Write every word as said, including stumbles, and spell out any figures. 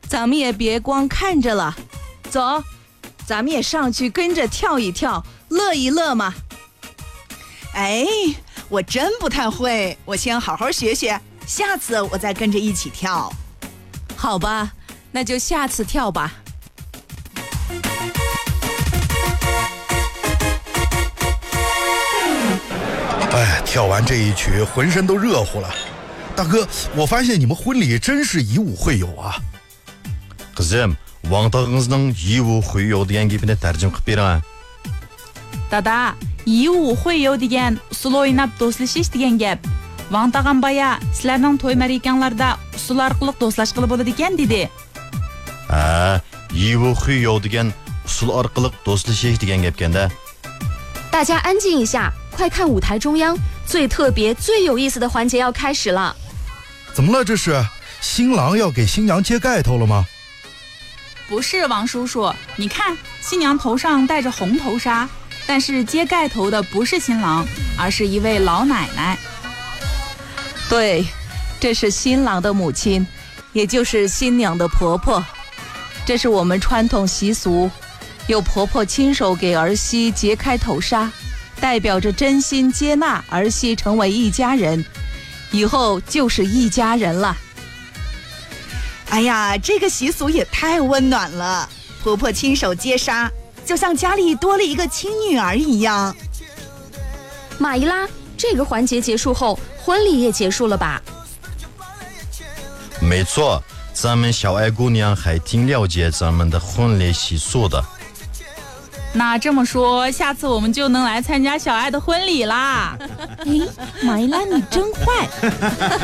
咱们也别光看着了，走，咱们也上去跟着跳一跳，乐一乐嘛。 哎，我真不太会，我先好好学学，下次我再跟着一起跳。 好吧，那就下次跳吧。 哎，跳完这一曲，浑身都热乎了。大哥，我发现你们婚礼真是以武会友啊。 Kızım, 왕따ыңыздың 이우 хуй요 деген гепini тәржім қып беріңа. Dada, iu хуй요 деген usul o'ynab do'stlashish degan gap. Vang tag'am baya sizlarning to'y marakalarda usul orqali do'stlashqili bo'ladi ekan dedi. Ha, iu хуй요 деген usul orqali do'stlashish degan gapkanda. 大家安静一下，快看舞台中央，最特别、最有意思的环节要开始了。 怎么了？这是新郎要给新娘揭盖头了吗？ 不是，王叔叔，你看，新娘头上戴着红头纱，但是揭盖头的不是新郎，而是一位老奶奶。 对，这是新郎的母亲，也就是新娘的婆婆。这是我们传统习俗，由婆婆亲手给儿媳揭开头纱，代表着真心接纳儿媳成为一家人，以后就是一家人了。 哎呀，这个习俗也太温暖了，婆婆亲手揭纱，就像家里多了一个亲女儿一样。 马伊拉，这个环节结束后，婚礼也结束了吧？ 没错，咱们小爱姑娘还挺了解咱们的婚礼习俗的。 那这么说，下次我们就能来参加小爱的婚礼啦。 哎，马伊拉，你真坏。